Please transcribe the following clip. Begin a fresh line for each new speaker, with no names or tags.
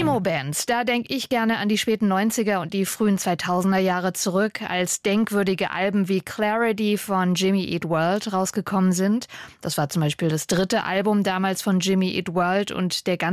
Emo-Bands, da denke ich gerne an die späten 90er und die frühen 2000er Jahre zurück, als denkwürdige Alben wie Clarity von Jimmy Eat World rausgekommen sind. Das war zum Beispiel das 3. Album damals von Jimmy Eat World und der